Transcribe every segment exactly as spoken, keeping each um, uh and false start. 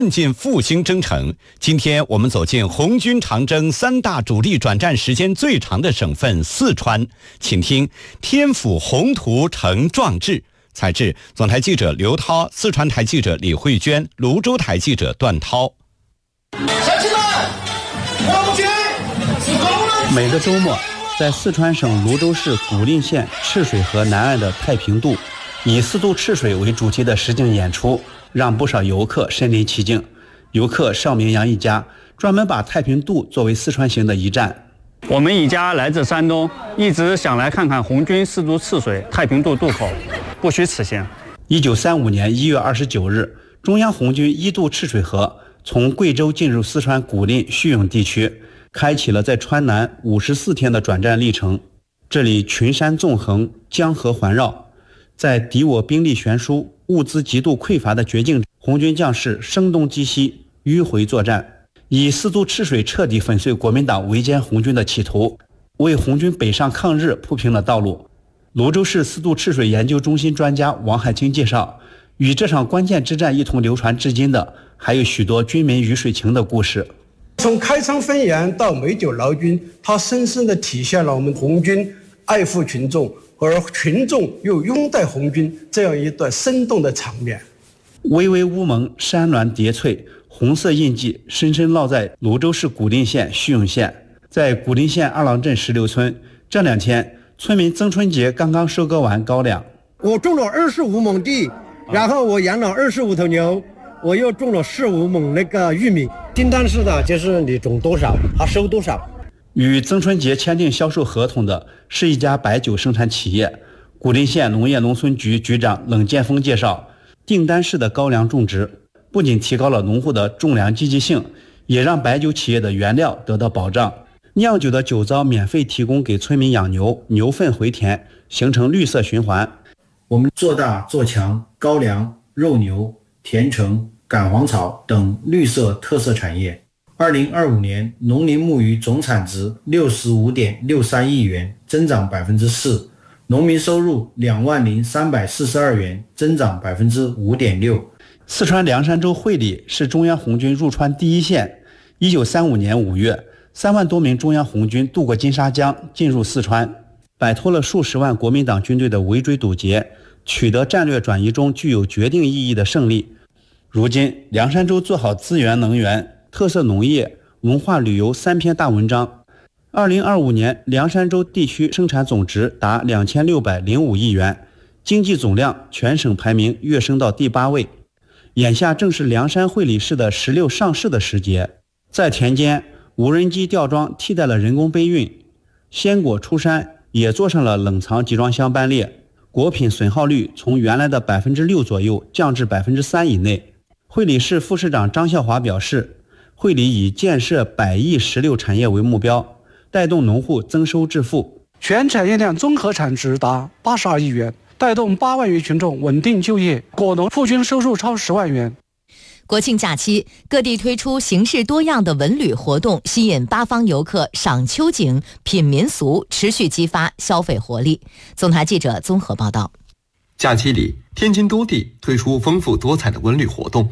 奋进复兴征程。今天我们走进红军长征三大主力转战时间最长的省份四川，请听天府宏图成壮志。采制总台记者刘涛，四川台记者李慧娟，泸州台记者段涛。 乡亲们，红军是工人。 每个周末，在四川省泸州市古蔺县赤水河南岸的太平渡，以四渡赤水为主题的实景演出，让不少游客身临其境。游客邵明阳一家专门把太平渡作为四川行的一站。 我们一家来自山东，一直想来看看红军四渡赤水太平渡渡口，不虚此行。 一九三五年一月二十九日，中央红军一渡赤水河，从贵州进入四川古蔺叙永地区，开启了在川南五十四天的转战历程。这里群山纵横，江河环绕，在敌我兵力悬殊、物资极度匮乏的绝境，红军将士声东击西，迂回作战，以四渡赤水彻底粉碎国民党围歼红军的企图，为红军北上抗日铺平了道路。泸州市四渡赤水研究中心专家王海清介绍，与这场关键之战一同流传至今的，还有许多军民鱼水情的故事。 从开仓分盐到美酒劳军，它深深地体现了我们红军爱护群众，而群众又拥戴红军这样一段生动的场面。 巍巍乌蒙，山峦叠翠，红色印记深深烙在泸州市古蔺县叙永县。在古蔺县二郎镇石榴村，这两天村民曾春节刚刚收割完高粱。 我种了二十五亩地，然后我养了二十五头牛，我又种了十五亩那个玉米。订单是的，就是你种多少，他收多少。 与曾春节签订销售合同的是一家白酒生产企业。古蔺县农业农村局局长冷建峰介绍，订单式的高粱种植不仅提高了农户的种粮积极性，也让白酒企业的原料得到保障。酿酒的酒糟免费提供给村民养牛，牛粪回填，形成绿色循环。 我们做大做强高粱、肉牛、甜橙、赶黄草等绿色特色产业。二零二五年农林牧渔总产值六十五点六三亿元，增长百分之四；农民收入两万零三百四十二元，增长百分之五点六。 四川凉山州会理是中央红军入川第一线。一九三五年五月，三万多名中央红军渡过金沙江，进入四川，摆脱了数十万国民党军队的围追堵截，取得战略转移中具有决定意义的胜利。如今，凉山州做好资源能源、特色农业、文化旅游三篇大文章。二零二五年，凉山州地区生产总值达两千六百零五亿元，经济总量全省排名跃升到第八位。眼下正是凉山会理市的石榴上市的时节，在田间，无人机吊装替代了人工背运，鲜果出山也做上了冷藏集装箱班列，果品损耗率从原来的百分之六左右降至百分之三以内。会理市副市长张孝华表示，会理以建设百亿石榴产业为目标，带动农户增收致富。 全产业链综合产值达八十二亿元，带动八万余群众稳定就业，果农户均收入超十万元。 国庆假期，各地推出形式多样的文旅活动，吸引八方游客赏秋景、品民俗，持续激发消费活力。总台记者综合报道。 假期里，天津多地推出丰富多彩的文旅活动。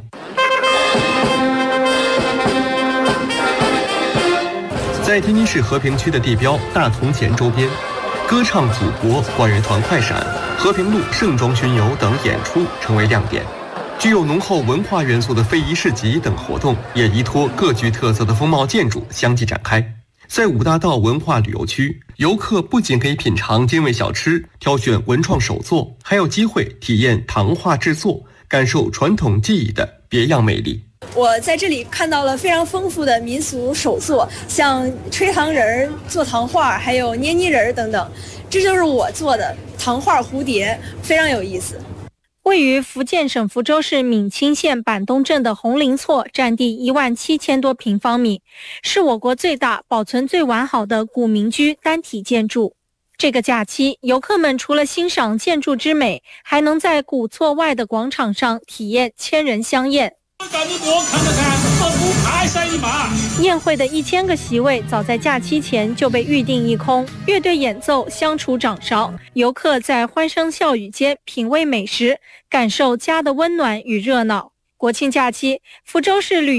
在天津市和平区的地标大同前周边，歌唱祖国、管乐团快闪、和平路盛装巡游等演出成为亮点。具有浓厚文化元素的非遗市集等活动也依托各具特色的风貌建筑相继展开。在五大道文化旅游区，游客不仅可以品尝精味小吃，挑选文创手作，还有机会体验糖画制作，感受传统技艺的别样魅力。 我在这里看到了非常丰富的民俗手作，像吹糖人、做糖画，还有捏泥人等等。这就是我做的糖画蝴蝶，非常有意思。 位于福建省福州市闽清县板东镇的红林厝，占地一万七千多平方米，是我国最大、保存最完好的古民居单体建筑。这个假期，游客们除了欣赏建筑之美，还能在古厝外的广场上体验千人香宴。宴会的一千个席位早在假期前就被预定一空，乐队演奏，相处掌勺，游客在欢声笑语间品味美食，感受家的温暖与热闹。 国庆假期，福州市旅